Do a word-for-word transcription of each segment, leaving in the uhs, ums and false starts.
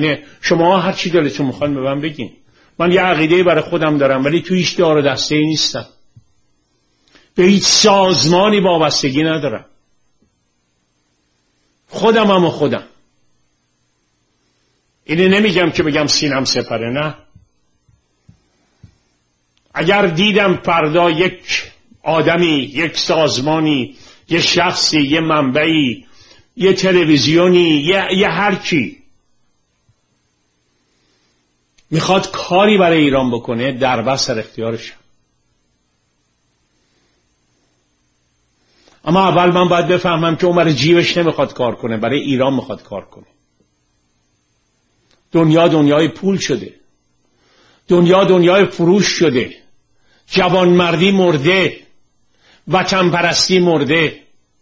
اینه شما هر چی دلتون میخواد به من بگین. من یه عقیده برای خودم دارم ولی تو هیچ دار و دسته ای نیستم، به هیچ سازمانی وابستگی ندارم، خودم هم و خودم. اینه نمیگم که بگم سینم سپره، نه. اگر دیدم فردا یک آدمی، یک سازمانی، یه شخصی، یه منبعی، یه تلویزیونی، یه, یه هر کی میخواد کاری برای ایران بکنه، در بس در اختیارشم. اما اول من باید بفهمم که اون برای جیبش نمیخواد کار کنه، برای ایران میخواد کار کنه. دنیا دنیای پول شده، دنیا دنیای فروش شده، جوانمردی مرده، وطن پرستی مرده،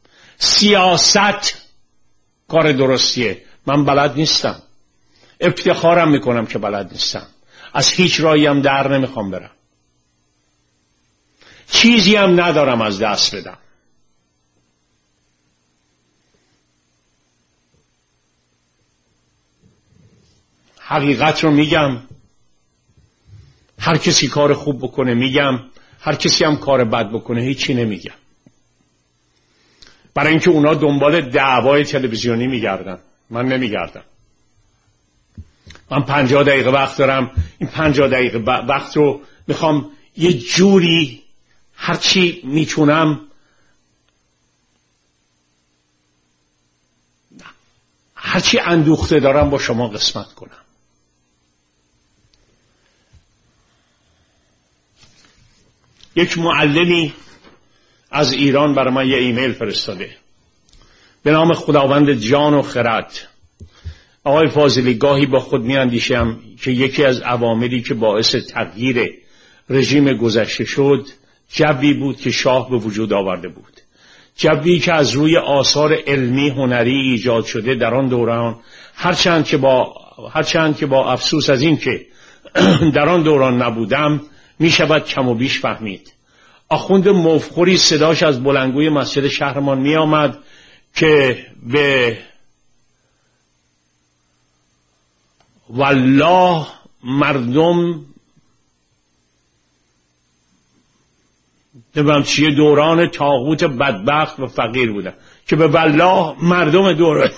سیاست کار درستیه. من بلد نیستم، افتخارم میکنم که بلد نیستم، از هیچ راهی هم در نمیخوام برم، چیزی هم ندارم از دست بدم. حقیقت رو میگم، هر کسی کار خوب بکنه میگم، هر کسی هم کار بد بکنه هیچی نمیگم، برای اینکه اونا دنبال دعوای تلویزیونی میگردن، من نمیگردم. من پنجاه دقیقه وقت دارم، این پنجاه دقیقه وقت رو میخوام یه جوری هرچی میتونم هرچی اندوخته دارم با شما قسمت کنم. یک معلمی از ایران برای من یه ایمیل فرستاده به نام خداوند جان و خرد. آقای فاضلی، گاهی با خود می اندیشم که یکی از عواملی که باعث تغییر رژیم گذشته شد جوی بود که شاه به وجود آورده بود، جوی که از روی آثار علمی هنری ایجاد شده در آن دوران، هرچند که با هرچند که با افسوس از این که در آن دوران نبودم می شود کم و بیش فهمید. آخوند مفخوری صداش از بلندگوی مسجد شهرمان می آمد که به والله مردم نمیم چیه دوران طاغوت بدبخت و فقیر بودن، که به والله مردم دوران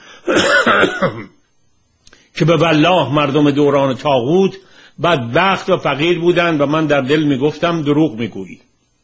که به والله مردم دوران طاغوت بدبخت و فقیر بودن و من در دل میگفتم دروغ میگویی.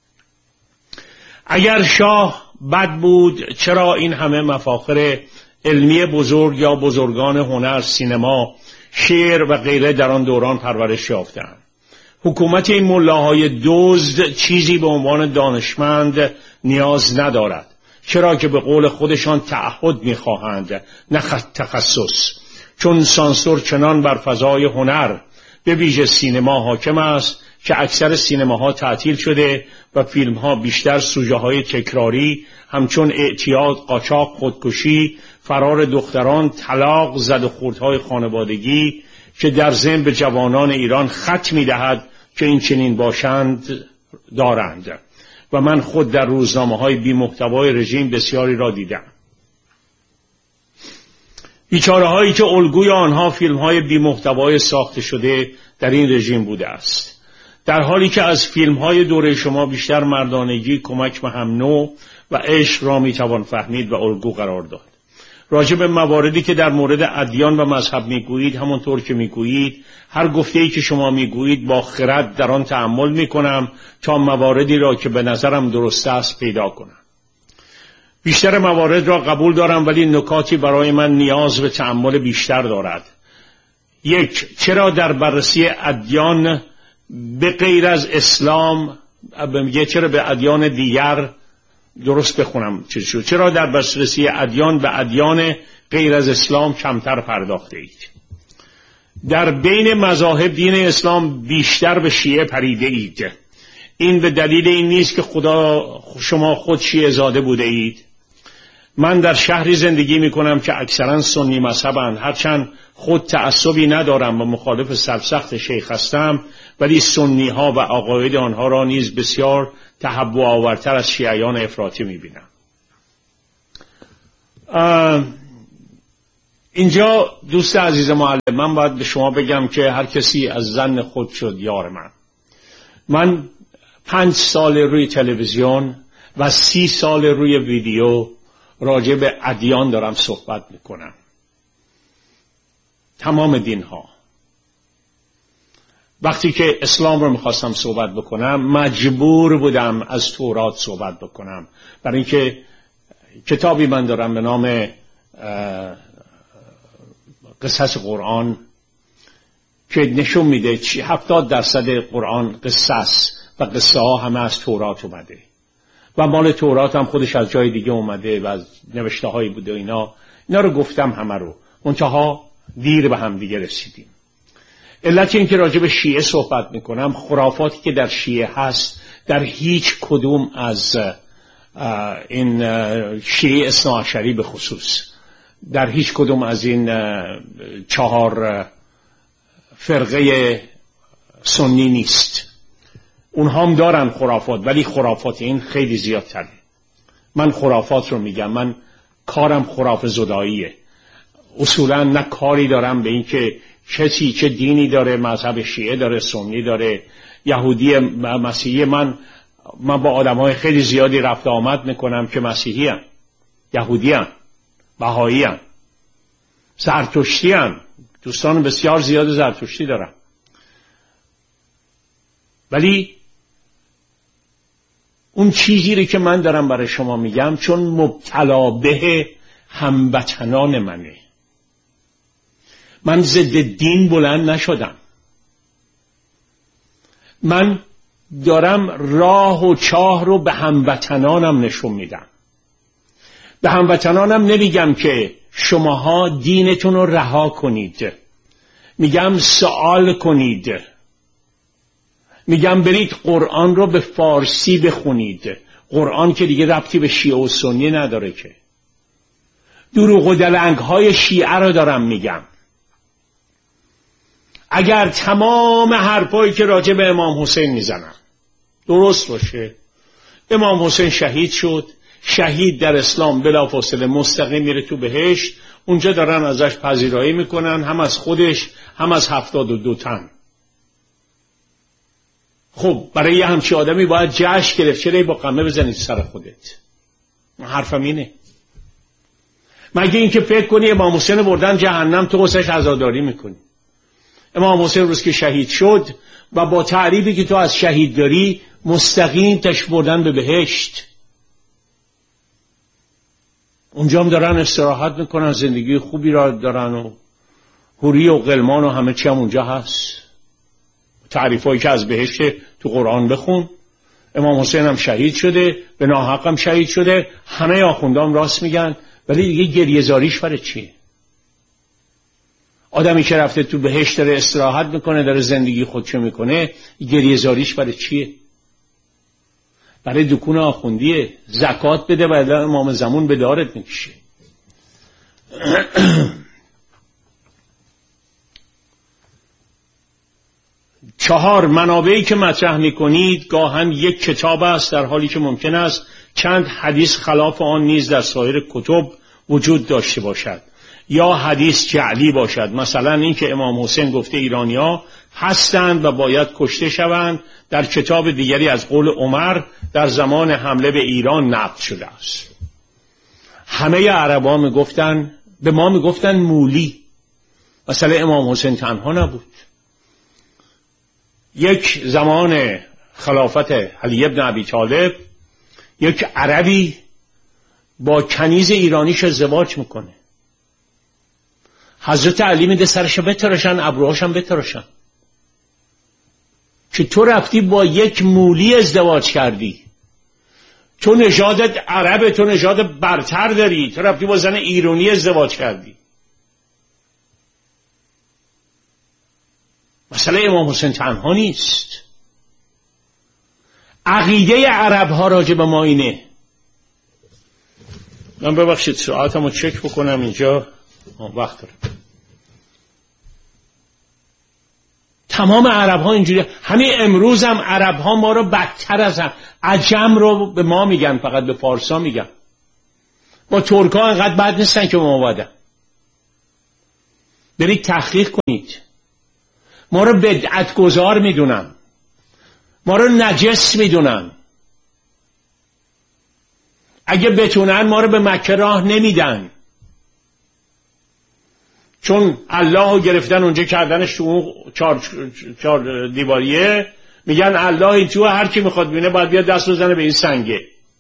اگر شاه بد بود چرا این همه مفاخر علمی بزرگ یا بزرگان هنر، سینما، شعر و غیره در آن دوران پرورش یافتند؟ حکومت این ملاهای دزد چیزی به عنوان دانشمند نیاز ندارد، چرا که به قول خودشان تعهد میخواهند نه تخصص، چون سانسور چنان بر فضای هنر به ویژه سینما حاکم است که اکثر سینماها تعطیل شده و فیلمها بیشتر سوژه های تکراری همچون اعتیاد، قاچاق، خودکشی، فرار دختران، طلاق، زد و خوردهای خانوادگی که در ذهن به جوانان ایران خط می‌دهد که این چنین باشند دارند و من خود در روزنامه‌های بی محتوای رژیم بسیاری را دیدم. بیچاره هایی که الگوی آنها فیلم های بی محتوای ساخته شده در این رژیم بوده است، در حالی که از فیلم های دوره شما بیشتر مردانگی، کمک به هم نوع و عشق را می توان فهمید و الگو قرار داد. راجع به مواردی که در مورد ادیان و مذهب میگویید همونطور که میگویید، هر گفته‌ای که شما میگویید با خرد در آن تأمل میکنم تا مواردی را که به نظرم درست است پیدا کنم. بیشتر موارد را قبول دارم ولی نکاتی برای من نیاز به تأمل بیشتر دارد. یک، چرا در بررسی ادیان به غیر از اسلام، میگه چرا به ادیان دیگر، درست بخونم چه شد، چرا در بررسی ادیان به ادیان غیر از اسلام کمتر پرداخته اید؟ در بین مذاهب دین اسلام بیشتر به شیعه پریده اید. این به دلیل این نیست که خدا شما خود شیعه زاده بوده اید. من در شهری زندگی می کنم که اکثرا سنی مذهبند، هرچند خود تعصبی ندارم و مخالف سرسخت شیخ هستم، ولی سنی ها و عقاید آنها را نیز بسیار تهوع آورتر از شیعیان افراطی می بینم. اینجا دوست عزیز معلم، من باید به شما بگم که هر کسی از زن خود شد یار من. من پنج سال روی تلویزیون و سی سال روی ویدیو راجع به ادیان دارم صحبت میکنم، تمام دین ها. وقتی که اسلام رو میخواستم صحبت بکنم مجبور بودم از تورات صحبت بکنم، برای اینکه کتابی من دارم به نام قصص قرآن که نشون میده چی هفتاد درصد قرآن قصص و قصه ها همه از تورات اومده و مال تورات هم خودش از جای دیگه اومده و از نوشته هایی بوده. اینا اینا رو گفتم همه رو، منتها دیر به هم دیگه رسیدیم. علت این که راجع به شیعه صحبت میکنم، خرافاتی که در شیعه هست در هیچ کدوم از این شیعه اثناعشری به خصوص، در هیچ کدوم از این چهار فرقه سنی نیست. اونها هم دارن خرافات، ولی خرافات این خیلی زیادتره. من خرافات رو میگم، من کارم خرافه زداییه. اصولا نه کاری دارم به این که کسی چه دینی داره، مذهب شیعه داره، سنی داره، یهودی، مسیحی. من من با آدمای خیلی زیادی رفت آمد میکنم که مسیحی هن، یهودی هن، بهایی هن، زرتشتی هن. دوستان بسیار زیاد زرتشتی دارم. ولی اون چیزی رو که من دارم برای شما میگم چون مبتلا به هموطنان منه. من ضد دین بلند نشدم. من دارم راه و چاه رو به هموطنانم نشون میدم. به هموطنانم نمیگم که شماها دینتون رو رها کنید، میگم سوال کنید، میگم برید قرآن رو به فارسی بخونید. قرآن که دیگه ربطی به شیعه و سنی نداره که. دروغ و دلنگ های شیعه رو دارم میگم. اگر تمام حرفایی که راجع به امام حسین میزنم درست باشه، امام حسین شهید شد، شهید در اسلام بلافاصله مستقیم میره تو بهشت، اونجا دارن ازش پذیرایی میکنن، هم از خودش هم از هفتاد و دو تن. خب برای یه همچی آدمی باید جشن گرفت، چرا با قمه بزنید سر خودت؟ حرفم اینه. مگه این که فکر کنی امام حسین بردن جهنم تو واسش عزاداری میکنی؟ امام حسین روز که شهید شد و با تعریفی که تو از شهید داری مستقیم تش بردن به بهشت. اونجا هم دارن استراحت میکنن، زندگی خوبی را دارن و حوری و غلمان و همه چی هم اونجا هست. تعریفایی که از بهشت تو قرآن بخون. امام حسین هم شهید شده، به ناحق هم شهید شده، همه آخوندام راست میگن، ولی دیگه گریه زاریش برای چیه؟ آدمی که رفته تو بهشت داره استراحت میکنه، داره زندگی خودشو میکنه، گریه زاریش برای چیه؟ برای دکون آخوندیه. زکات بده بعد امام زمان به دارت میکشه. چهار، منابعی که مطرح میکنید گاهن یک کتاب است، در حالی که ممکن است چند حدیث خلاف آن نیز در سایر کتب وجود داشته باشد یا حدیث جعلی باشد. مثلا این که امام حسین گفته ایرانی‌ها هستند و باید کشته شوند، در کتاب دیگری از قول عمر در زمان حمله به ایران نقل شده است. همه عربا میگفتن، به ما میگفتن مولی. مثلا امام حسین تنها نبود. یک زمان خلافت علی ابن ابی طالب یک عربی با کنیز ایرانیش ازدواج میکنه. حضرت علی میده سرش بتراشن، ابروهاشم بتراشن. که تو رفتی با یک مولی ازدواج کردی، تو نژادت عربه، تو نژاد برتر داری، تو رفتی با زن ایرانی ازدواج کردی. مسئله امام حسین تنها نیست. عقیده عرب ها راجع به ما اینه. من ببخشید ساعتمو چک بکنم اینجا، وقت دارم. تمام عرب ها اینجوری. همین امروز هم عرب ها ما رو بدتر از هم. عجم رو به ما میگن، فقط به فارسا میگن. با ترکا انقدر بد نیستن که ما بادن. برید تحقیق کنید. ما رو بدعت گذار میدونن، ما رو نجس میدونن. اگه بتونن ما رو به مکه راه نمیدن، چون الله رو گرفتن اونجا کردنش تو اون چار, چار دیواریه. میگن الله این تو هر کی میخواد ببینه باید بیاد دست بزنه به این سنگه.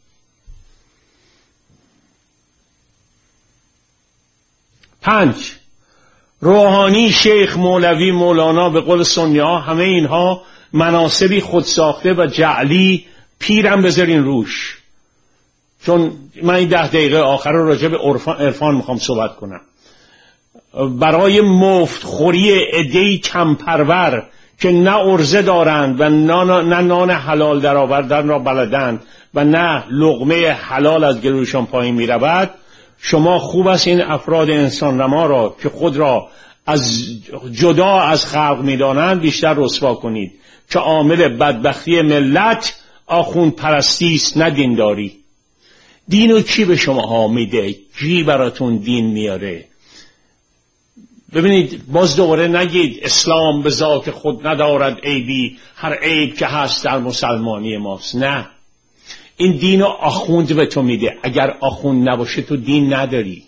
پنج، روحانی، شیخ، مولوی، مولانا، به قول سنی ها همه اینها مناصبی خود ساخته و جعلی، پیرم بذارین روش. چون من این ده دقیقه آخر رو راجع به عرفان میخوام صحبت کنم. برای مفت خوری عده‌ای کمپرور که نه ارزه دارند و نه نان حلال در آوردن را بلدند و نه لقمه حلال از گلوشان پایین می رود، شما خوب است این افراد انسان رما را که خود را از جدا از خلق می دانند بیشتر رسوا کنید که عامل بدبختی ملت آخوند پرستی است نه دینداری. دینو کی به شما ها میده؟ کی براتون دین میاره؟ ببینید، باز دوباره نگید اسلام به ذات خود ندارد عیبی، هر عیب که هست در مسلمانی ماست. نه، این دینو آخوند به تو میده. اگر آخوند نباشه تو دین نداری.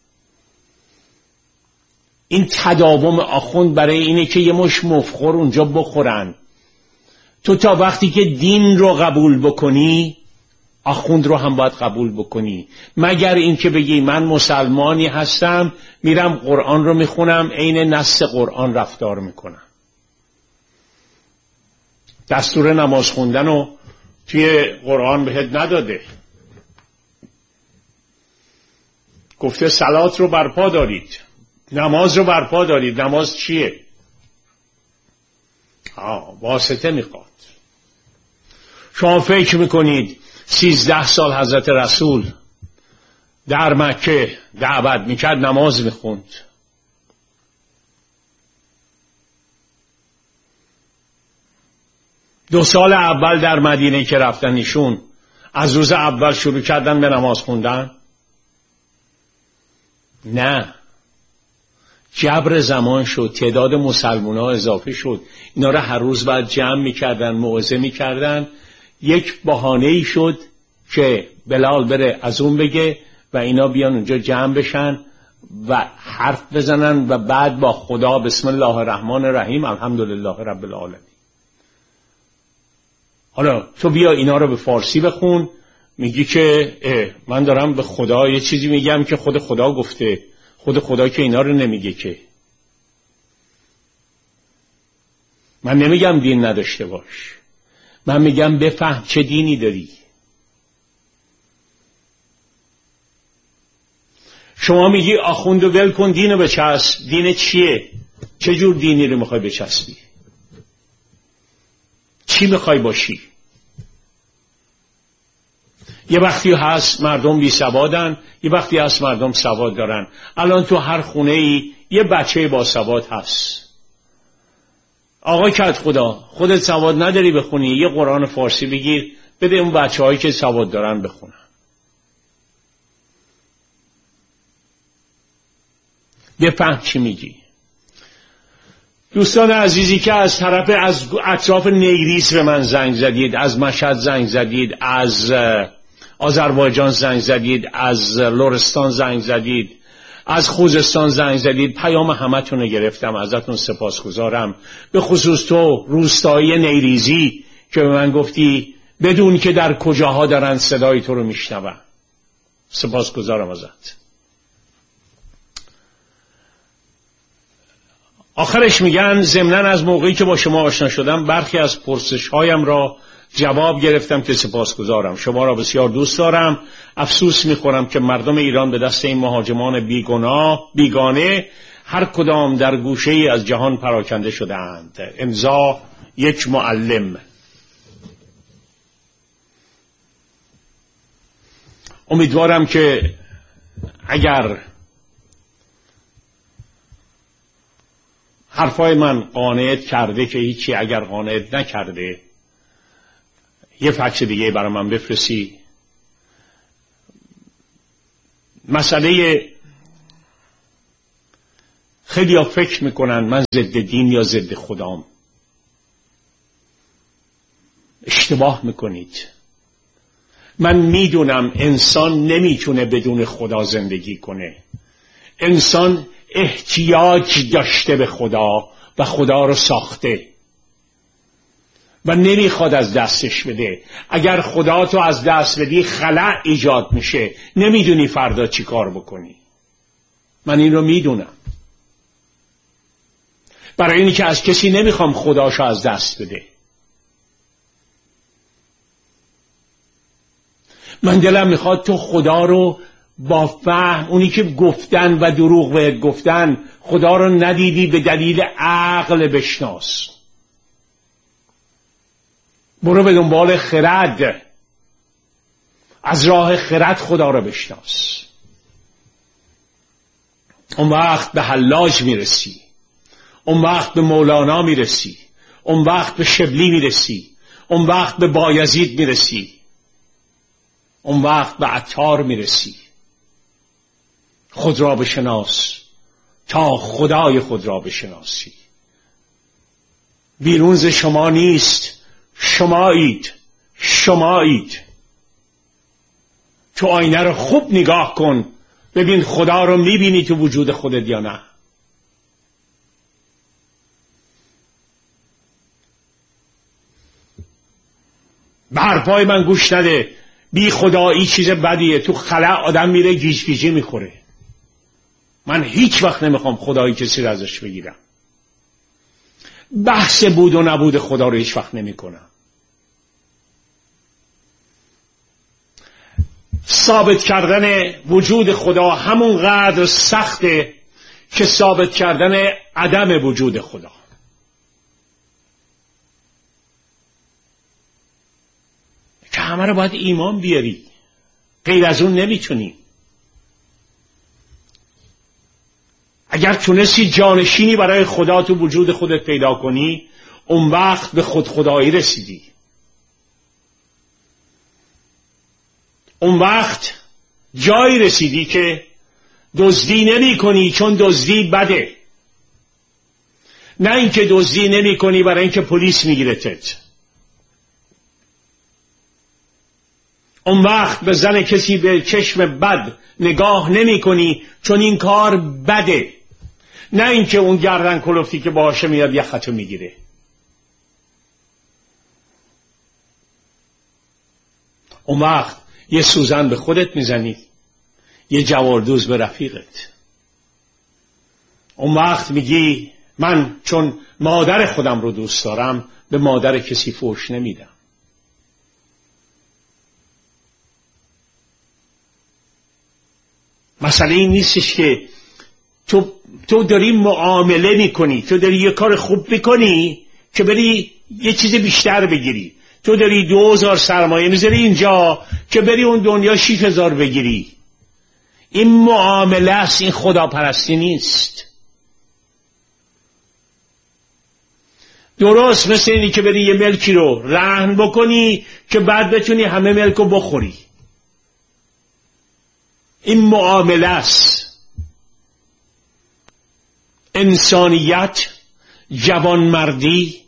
این تداوم آخوند برای اینه که یه مش مفخور اونجا بخورن. تو تا وقتی که دین رو قبول بکنی آخوند رو هم باید قبول بکنی، مگر اینکه بگی من مسلمانی هستم میرم قرآن رو میخونم عین نص قرآن رفتار میکنم. دستور نماز خوندن رو توی قرآن بهت نداده. گفته صلات رو برپا دارید، نماز رو برپا دارید. نماز چیه؟ آه واسطه میخواد. شما فکر میکنید سیزده سال حضرت رسول در مکه دعوت میکرد نماز میخوند؟ دو سال اول در مدینه که رفتن ایشون از روز اول شروع کردن به نماز خوندن؟ نه، جبر زمان شد، تعداد مسلمان ها اضافه شد، اینا را هر روز بعد جمع میکردن، موعظه میکردن. یک بهانه‌ای شد که بلال بره از اون بگه و اینا بیان اونجا جمع بشن و حرف بزنن و بعد با خدا بسم الله الرحمن الرحیم الحمدلله رب العالمین. حالا تو بیا اینا رو به فارسی بخون، میگی که من دارم به خدا یه چیزی میگم که خود خدا گفته. خود خدا که اینا رو نمیگه که. من نمیگم دین نداشته باش، من میگم بفهم چه دینی داری. شما میگی آخوند و ول کن دینو بچسب. دین چیه؟ چه جور دینی رو میخوای بچسبی؟ چی میخوای باشی؟ یه وقتی هست مردم بی سوادن، یه وقتی هست مردم سواد دارن. الان تو هر خونه ای یه بچه با سواد هست. آقا کد خدا، خودت سواد نداری بخونی، یه قرآن فارسی بگیر بده اون بچه هایی که سواد دارن بخونن. بفهم چی میگی. دوستان عزیزی که از طرف از اطراف نیریس به من زنگ زدید، از مشهد زنگ زدید، از آذربایجان زنگ زدید، از لرستان زنگ زدید، از خوزستان زنگ زدید، پیام همتون رو گرفتم، ازتون سپاسگزارم. به خصوص تو روستایی نیریزی که به من گفتی بدون که در کجاها دارن صدای تو رو میشنون. سپاسگزارم ازت. آخرش میگن ضمناً از موقعی که با شما آشنا شدم برخی از پرسش هایم را جواب گرفتم که سپاسگزارم. شما را بسیار دوست دارم. افسوس میخورم که مردم ایران به دست این مهاجمان بیگناه بیگانه هر کدام در گوشه ای از جهان پراکنده شده اند. امضا یک معلم. امیدوارم که اگر حرفای من قانعت کرده که هیچی، اگر قانعت نکرده یه فکس دیگه برای من بفرستی. مسئله خیلی ها فکر میکنن من ضد دین یا ضد خدام. اشتباه میکنید. من میدونم انسان نمیتونه بدون خدا زندگی کنه. انسان احتیاج داشته به خدا و خدا رو ساخته و نمیخواد از دستش بده. اگر خدا تو از دست بدی خلأ ایجاد میشه، نمیدونی فردا چی کار بکنی. من این رو میدونم. برای اینی که از کسی نمیخوام خداشو از دست بده. من دلم میخواد تو خدا رو با فهم، اونی که گفتن و دروغ بهت گفتن خدا رو ندیدی به دلیل عقل بشناس. برو به دنبال خرد، از راه خرد خدا رو بشناس. اون وقت به حلاج میرسی، اون وقت به مولانا میرسی، اون وقت به شبلی میرسی، اون وقت به بایزید میرسی، اون وقت به عطار میرسی. خود را بشناس تا خدای خود را بشناسی. بیرون ز شما نیست، شمایید، شمایید. تو آینه رو خوب نگاه کن، ببین خدا رو میبینی تو وجود خودت یا نه. به حرفای من گوش نده. بی خدایی چیز بدیه. تو خلأ آدم میره گیج گیجی میخوره. من هیچ وقت نمیخوام خدایی کسی رو ازش بگیرم. بحث بود و نبود خدا رو هیچ وقت نمیکنم. ثابت کردن وجود خدا همون قدر سخته که ثابت کردن عدم وجود خدا. که همه رو باید ایمان بیاری، غیر از اون نمیتونی. اگر تونستی جانشینی برای خدا تو وجود خودت پیدا کنی، اون وقت به خود خدایی رسیدی. اون وقت جایی رسیدی که دزدی نمی کنی چون دزدی بده، نه اینکه دزدی نمی کنی برای اینکه پلیس میگیرتت. اون وقت به زن کسی به چشم بد نگاه نمی کنی چون این کار بده، نه اینکه اون گردن کلفتی که باشه میاد یخطو میگیره. اون وقت یه سوزن به خودت میزنی، یه جواردوز به رفیقت. اون وقت میگی من چون مادر خودم رو دوست دارم به مادر کسی فحش نمیدم. مسئله این نیستش که تو تو داری معامله میکنی، تو داری یه کار خوب میکنی که بری یه چیز بیشتر بگیری. تو داری دو هزار سرمایه میذاری اینجا که بری اون دنیا شیش هزار بگیری. این معامله است، این خداپرستی نیست. درست مثل اینی که بری یه ملکی رو رهن بکنی که بعد بتونی همه ملک رو بخوری. این معامله است. انسانیت، جوانمردی،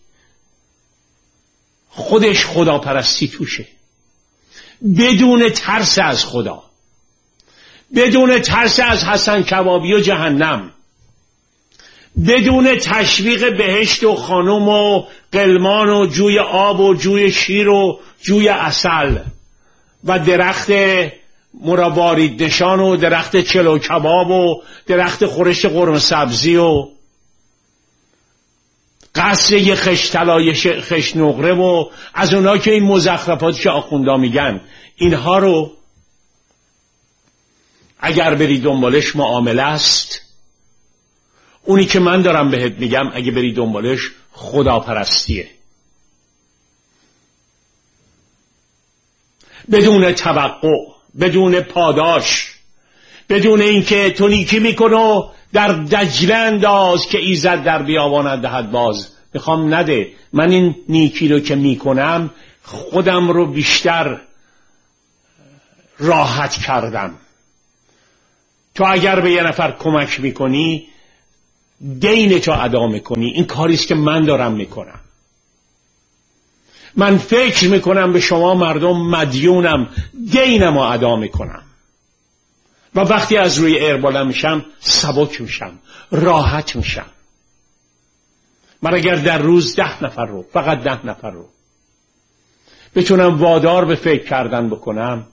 خودش خداپرستی توشه. بدون ترس از خدا، بدون ترس از حسن کبابی و جهنم، بدون تشویق بهشت و خانم و قلمان و جوی آب و جوی شیر و جوی عسل و درخت مربارید نشان و درخت چلو کباب و درخت خورش قرمه سبزی و قصر یه خش طلای خش نقره و از اونا که این مزخرفات که آخوندا میگن، اینها رو اگر بری دنبالش معامله است. اونی که من دارم بهت میگم اگه بری دنبالش خداپرستیه. بدون توقع، بدون پاداش، بدون اینکه تو نیکی میکنو در دجله انداز که ایزد در بیابانت دهد باز. میخوام نده. من این نیکی رو که میکنم خودم رو بیشتر راحت کردم. تو اگر به یه نفر کمک میکنی دین تو ادا میکنی. این کاریست که من دارم میکنم. من فکر میکنم به شما مردم مدیونم، دینم رو ادا میکنم و وقتی از روی ارباله میشم سبک میشم، راحت میشم. من اگر در روز ده نفر رو، فقط ده نفر رو بتونم وادار به فکر کردن بکنم،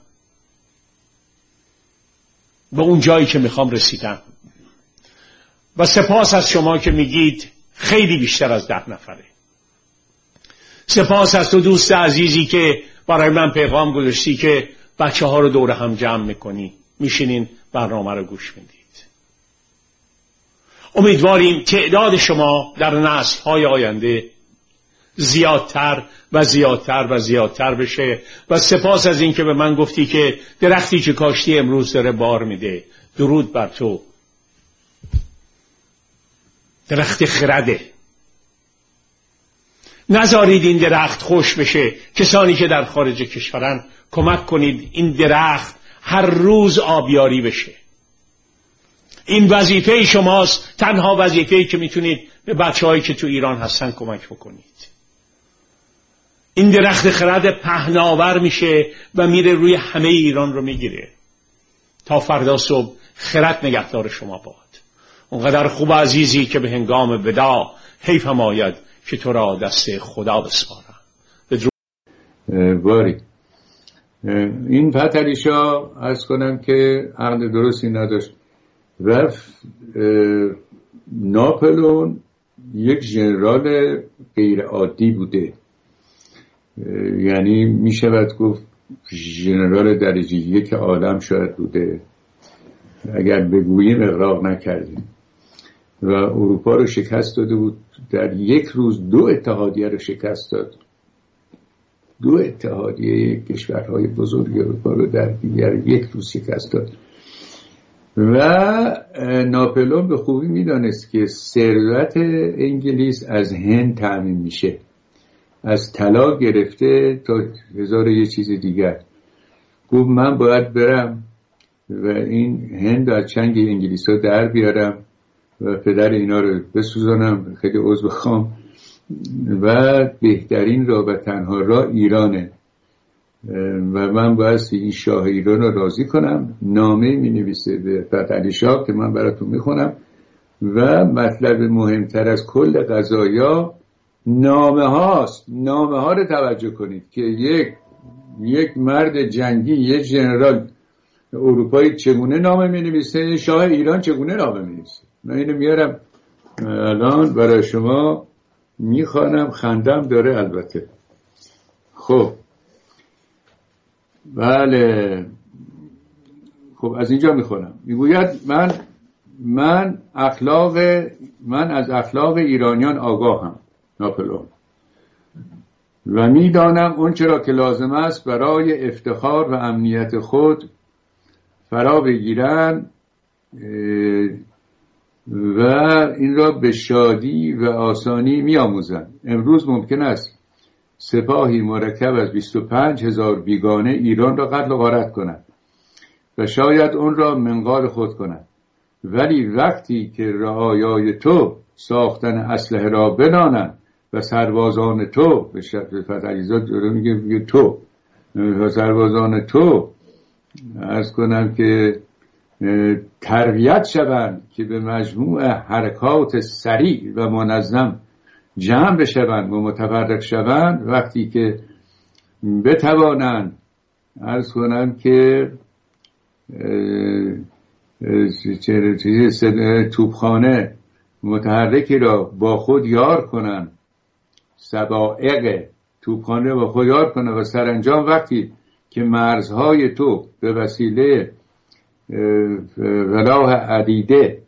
به اون جایی که میخوام رسیدم. و سپاس از شما که میگید خیلی بیشتر از ده نفره. سپاس از تو دوست عزیزی که برای من پیغام گذاشتی که بچه ها رو دور هم جمع میکنی، میشینین برنامه رو گوش میدید. امیدواریم تعداد شما در نسل های آینده زیادتر و زیادتر و زیادتر بشه. و سپاس از این که به من گفتی که درختی که کاشتی امروز داره بار میده. درود بر تو. درخت خرده. نذارید این درخت خوش بشه. کسانی که در خارج کشورن کمک کنید این درخت هر روز آبیاری بشه. این وظیفه شماست، تنها وظیفه‌ای که میتونید به بچه‌هایی که تو ایران هستن کمک بکنید. این درخت خرد پهناور میشه و میره روی همه ایران رو میگیره. تا فردا صبح خرد نگهدار شما باد. اونقدر خوب عزیزی که به هنگام وداع حیفم آید که تو را دست خدا بسپارم. باری این پتریشا عرض کنم که عقل درستی نداشت. رفت ناپلئون یک ژنرال غیر عادی بوده، یعنی می شود گفت ژنرال درجه یک عالم شاید بوده اگر بگوییم اغراق نکردیم، و اروپا رو شکست داده بود. در یک روز دو اتحادیه رو شکست داد. دو اتحادیه کشورهای بزرگ اروپا رو در دیگر یک روز شکست داد. و ناپلئون به خوبی میدانست که ثروت انگلیس از هند تامین میشه، از طلا گرفته تا هزار یه چیز دیگر. گفت من باید برم و این هند از چنگ انگلیس ها در بیارم و پدر اینا رو بسوزانم. خیلی عضو بخوام و بهترین راه و تنها راه ایرانه و من باید این شاه ایران رو راضی کنم. نامه می نویسه به فتحعلی شاه که من براتون می خونم و مطلب مهمتر از کل قضایا نامه هاست. نامه ها رو توجه کنید که یک یک مرد جنگی، یک ژنرال اروپایی چگونه نامه می نویسه، شاه ایران چگونه نامه می نویسه. من اینو میارم الان برای شما میخوانم، خندم داره البته. خب بله، خب از اینجا میخونم. میگوید من من اخلاق من از اخلاق ایرانیان آگاهم، ناپلئون، و میدانم اون چرا که لازم است برای افتخار و امنیت خود فرا بگیرن و این را به شادی و آسانی میآموزند. امروز ممکن است سپاهی مرکب از بیست و پنج هزار بیگانه ایران را قتل و غارت کنند و شاید اون را منقار خود کنند، ولی وقتی که رعایای تو ساختن اسلحه را بدانند و سربازان تو، به شکل فتحعلیزاده داره میگه میگه تو و سربازان تو عرض کنم که تربیت شوند که به مجموع حرکات سریع و منظم جمع بشوند و متفرق شوند، وقتی که بتوانند عرض کنم که توپخانه متحرکی را با خود یار کنند، سبائق توپخانه با خود یار کنند و سرانجام وقتی که مرزهای تو به وسیله ولاح عدیده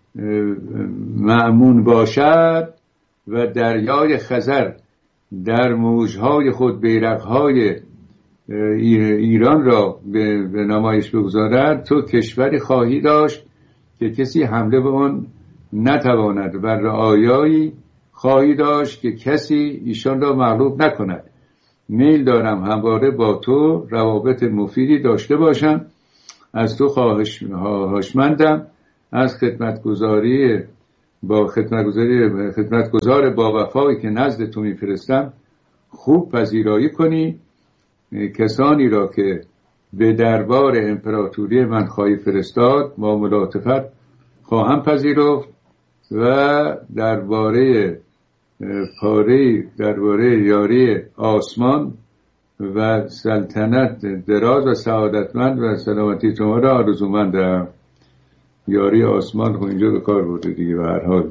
مأمون باشد و دریای خزر در موجهای خود بیرقهای ایران را به نمایش بگذارد، تو کشوری خواهی داشت که کسی حمله به آن نتواند و رعایایی خواهی داشت که کسی ایشان را مغلوب نکند. میل دارم همواره با تو روابط مفیدی داشته باشم. از تو خواهشمندم از خدمتگزاری با خدمتگزاری خدمتگزار با وفایی که نزد تو میفرستم خوب پذیرایی کنی. کسانی را که به دربار امپراتوری من خواهی فرستاد با ملاطفت خواهم پذیرفت و درباره پاره درباره یاری آسمان و سلطنت دراز و سعادتمند و سلامتی شما را آرزومندم. یاری آسمان خب اینجا به کار برده دیگه به هر حال.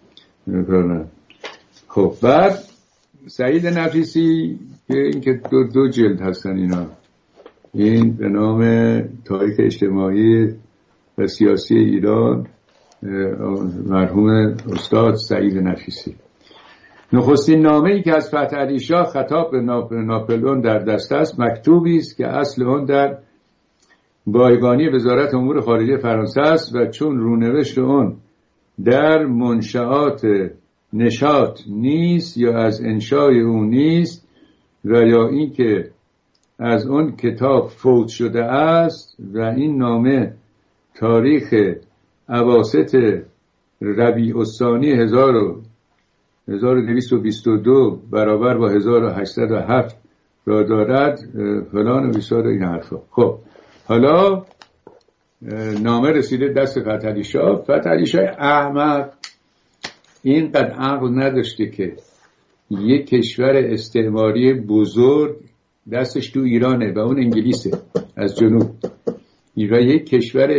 خب بعد سعید نفیسی که این که دو, دو جلد هستن اینا، این به نام تاریخ اجتماعی و سیاسی ایران مرحوم استاد سعید نفیسی. نخستین نامه‌ای که از فتح علی شاه خطاب به ناپلئون در دست است مکتوبی است که اصل آن در بایگانی وزارت امور خارجه فرانسه است و چون رونوشت آن در منشآت نشاط نیست یا از انشای او نیست و یا این که از آن کتاب فوت شده است و این نامه تاریخ اواسط ربیع الثانی هزار و دویست و بیست و دو برابر با هزار و هشتصد و هفت را دارد فلان و بیسار این حرفا. خب حالا نامه رسیده دست فتح علی شاه. فتح علی شاه احمق اینقدر عقل نداشته که یک کشور استعماری بزرگ دستش تو ایرانه و اون انگلیسه از جنوب، و یک کشور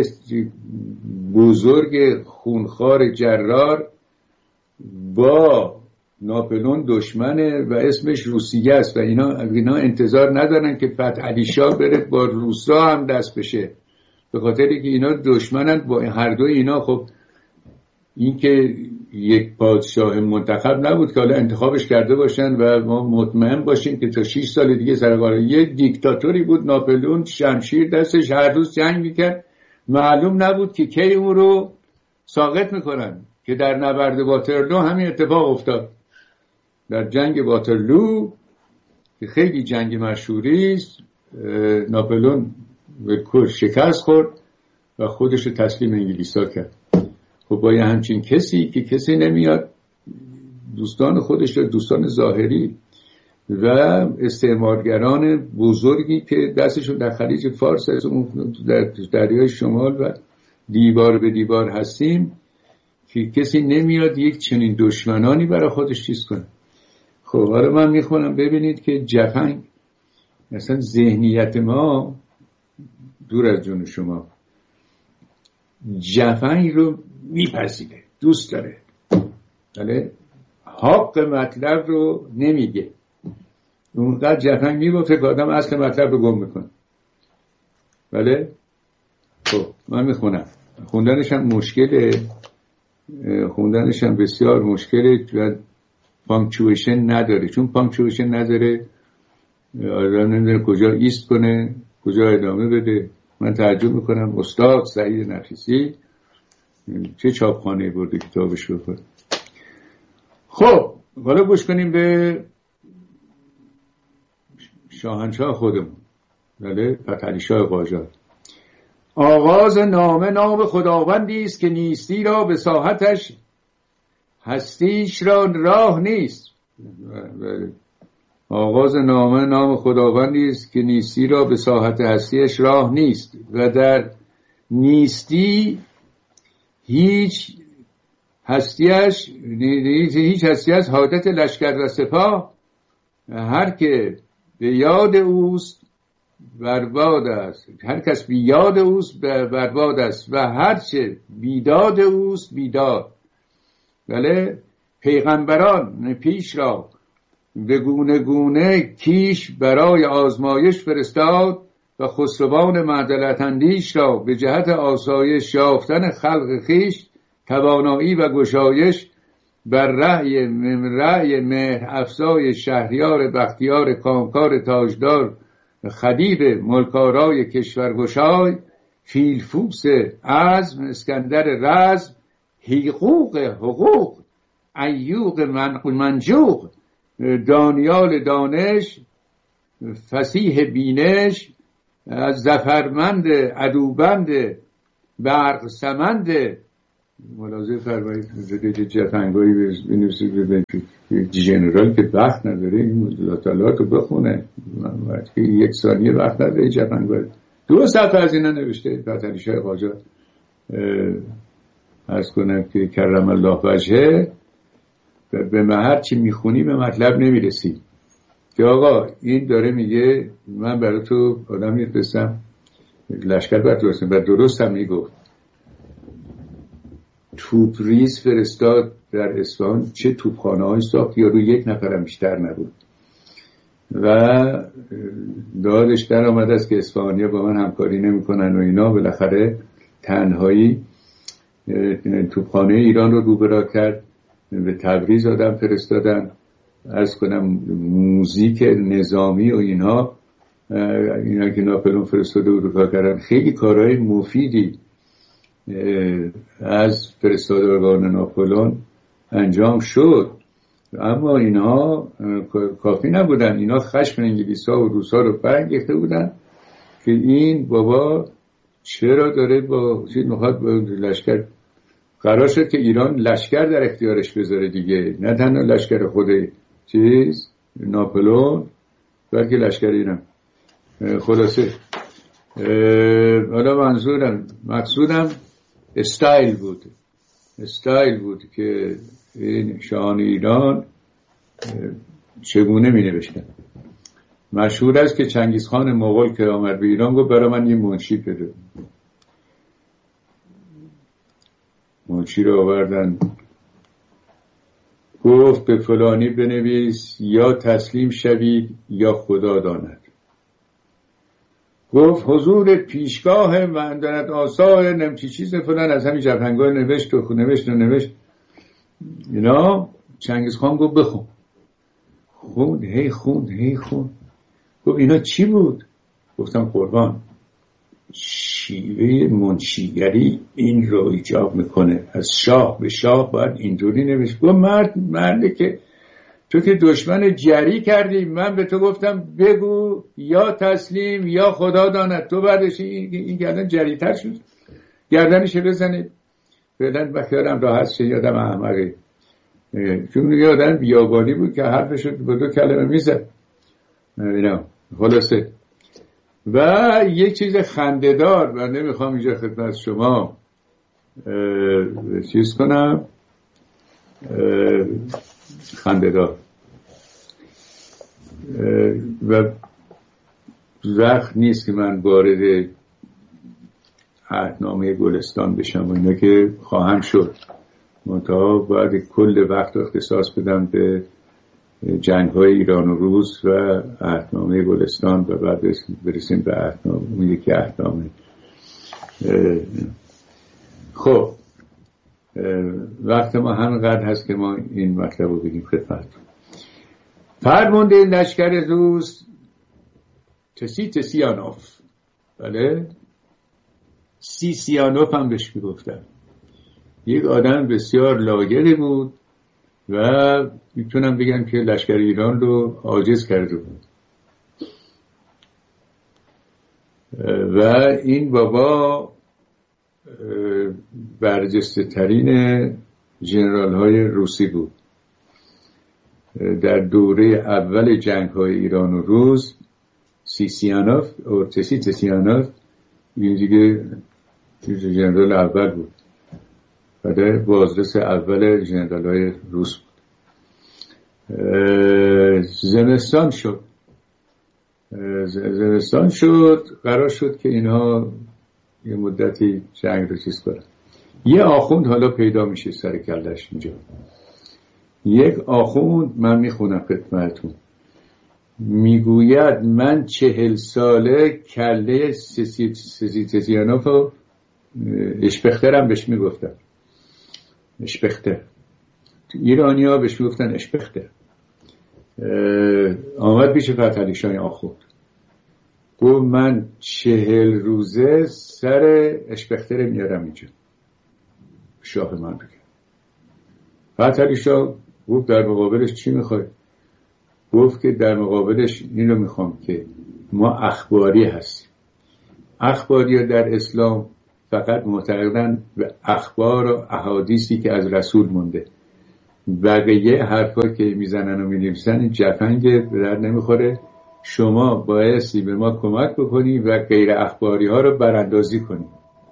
بزرگ خونخوار جرار با ناپلئون دشمنه و اسمش روسیه است و اینا اینا انتظار ندارن که فتح علی شاه بره با روسا هم دست بشه، به خاطری که اینا دشمنن با هر دو اینا. خب این که یک پادشاه منتخب نبود که حالا انتخابش کرده باشن و ما مطمئن باشیم که تا شش سال دیگه سرکار، یک دیکتاتوری بود ناپلئون، شمشیر دستش، هر روز جنگ میکرد، معلوم نبود که کی اون رو ساقط میکنن، که در نبرد واترلو همین اتفاق افتاد. در جنگ واترلو که خیلی جنگ مشهوری است، ناپلئون به شکست خورد و خودش رو تسلیم انگلیسا کرد. خب با یه همچین کسی که کسی نمیاد دوستان خودش رو، دوستان ظاهری و استعمارگران بزرگی که دستشون در خلیج فارس در دریای شمال و دیوار به دیوار هستیم، که کسی نمیاد یک چنین دشمنانی برای خودش چیز کنه. خب حالا من میخونم ببینید که جفنگ مثلا ذهنیت ما دور از جون شما جفنگ رو میپذیره، دوست داره، بله حق مطلب رو نمیگه. اونقدر جفنگ میگفته که آدم اصل مطلب رو گم میکنه. بله خب من میخونم، خوندنش هم مشکله، خوندنش هم بسیار مشکله و پانکچویشن نداره. چون پانکچویشن نداره آدم نمیدونه کجا ایست کنه، کجا ادامه بده. من تعجب میکنم استاد سعید نفیسی چه چاپخانه برده کتابش رو کنه. خب حالا گوش کنیم به شاهنشاه خودمون، بله فتح علی شاه قاجار. آغاز نامه نام خداوندی است که نیستی را به ساحتش هستیش را راه نیست. آغاز نامه نام خداوندی است که نیستی را به ساحت هستیش راه نیست و در نیستی هیچ هستیش هیچ هستیش حاجت لشکر و سپاه. هر که به یاد اوست برباد است، هر کس بی یاد اوست برباد است و هر چه بیداد اوست بیداد. بله پیغمبران پیش را به گونه گونه کیش برای آزمایش فرستاد و خسروان معدلت اندیش را به جهت آسایش یافتن خلق خیش توانایی و گشایش بر رأی رأی مهر افزای شهریار بختیار کامکار تاجدار خدیو ملکارای کشورگشای فیلفوس عزم اسکندر رزم حقوق حقوق ایوق منجوق دانیال دانش فصیح بینش زفرمند عدوبند برق سمند ملاحظه فرمایید که جفنگایی بنویسید به جنرال که وقت نداره این مطالعات رو بخونه، وقتی یک ثانیه وقت نداره جفنگایی دو صفحه از اینا نوشته. فتحعلی شاه قاجار عرض کنم که کرم الله وجهه به هر چی میخونی به مطلب نمیرسی که آقا این داره میگه من برای تو آدم میفرستم لشکر باید درست و درست هم میگفت توپ ریز فرستاد در اصفهان، چه توپخانه های ساخت یا رو یک نفرم بیشتر نبود و دادش در آمد است که اصفهانی‌ها با من همکاری نمی‌کنن و اینا. بالاخره تنهایی توپخانه ایران رو روبرا کرد، به تبریز آدم فرستادن، عرض کنم موزیک نظامی و اینها اینا که ناپلئون فرستاده اروپا کردن. خیلی کارهای مفیدی از فرستادگان ناپلئون انجام شد، اما اینها کافی نبودن. اینا خشم انگلیس‌ها و روس‌ها رو برانگیخته بودن که این بابا چرا داره با چیز میخواد با لشکر. قرار شد که ایران لشکر در اختیارش بذاره دیگه، نه تنها لشکر خود چیز ناپلئون بلکه لشکر ایران. خلاصه حالا منظورم مقصودم استایل بود، استایل بود که این شاهان ایران چگونه می نوشتن. مشهور است که چنگیزخان مغول که آمد به ایران گفت برای من یه منشی بده. منشی رو آوردن، گفت به فلانی بنویس یا تسلیم شوید یا خدا داند. گفت حضور پیشگاه مندنت آثار نمچی چیز فلان، از همین جفنگاه نوشت و نوشت و نوشت اینا. چنگیزخان گفت بخون. خوند هی خوند هی خوند. گفت اینا چی بود؟ گفتم قربان شیوه منشیگری این رو ایجاب میکنه، از شاه به شاه باید اینجوری نوشت. گفت مرد مرده که تو که دشمن جری کردی، من به تو گفتم بگو یا تسلیم یا خدا داند، تو بعدش این, این گردن جری تر شد، گردنش بزنید فعلا بخیارم راحت شه. یادم احمقه چون یادم بیابانی بود که حرفش رو با دو کلمه میزد اینا. خلاصه و یک چیز خنده‌دار من نمیخوام اینجا خدمت شما چیز کنم، خنده‌دار و وقت نیست که من وارد عهدنامه گلستان بشم و اینا که خواهم شد، منتها باید کل وقت اختصاص بدم به جنگ‌های ایران و روس و عهدنامه گلستان و بعد برسیم به عهدنامه اون یکی عهدنامه. خب وقت ما همینقدر هست که ما این مطلب رو بگیم خدمت. فرمانده لشکر روس تسی تسیانوف، بله سی سیانوف هم بهش میگفتن، یک آدم بسیار لاگری بود و میتونم بگم که لشکر ایران رو عاجز کرده بود و این بابا برجسته ترین جنرال های روسی بود. در دوره اول جنگ های ایران و روس سیسیانوف و تسی تسیانوف این دیگه جنرال اول بود، بعد بازرس اول جنرال های روس بود. زمستان شد زمستان شد قرار شد که اینها یه مدتی جنگ رو چیز کنن. یه آخوند حالا پیدا میشه سر کلش اینجا، یک آخوند من میخونم خدمتتون، میگوید من چهل ساله کله سیسیانوف و اشپخترم بهش میگفتن، اشپختر ایرانی ها بهش میگفتن اشپختر. آمد پیش فتحعلی شاه آخوند گفت من چهل روزه سر اشپختر میارم اینجا شاه من بگم. فتحعلی شاه گفت در مقابلش چی میخوای؟ گفت که در مقابلش این رو میخوام که ما اخباری هستیم. اخباری ها در اسلام فقط معتقدن به اخبار و احادیثی که از رسول مونده. بقیه حرفا که میزنن و مینویسن این جفنگ در نمیخوره. شما بایستی به ما کمک بکنی و غیر اخباری ها رو براندازی کنی.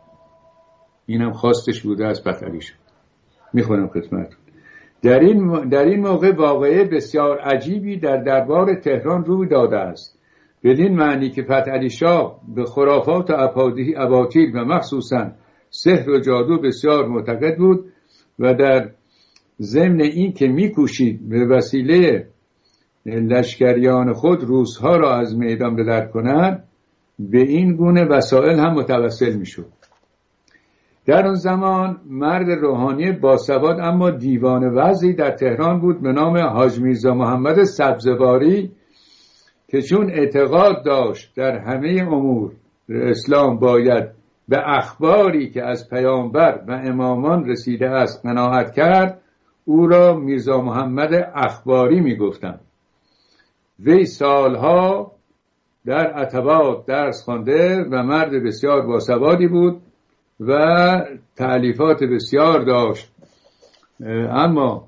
اینم خواستش بوده از فتحعلی شاه. میخونم خدمتتون. در این در این موقع واقعه بسیار عجیبی در دربار تهران روی داده است، بدین معنی که فتحعلی شاه به خرافات و اباطیل و مخصوصا سحر و جادو بسیار معتقد بود و در ضمن این که میکوشید به وسیله لشکریان خود روسها را از میدان بدر کند، به این گونه وسایل هم متوسل میشد. در آن زمان مرد روحانی باسواد اما دیوانه وضعی در تهران بود به نام حاج میرزا محمد سبزواری که چون اعتقاد داشت در همه امور اسلام باید به اخباری که از پیامبر و امامان رسیده است قناعت کرد، او را میرزا محمد اخباری میگفتند. وی سالها در عتبات درس خوانده و مرد بسیار باسوادی بود و تألیفات بسیار داشت، اما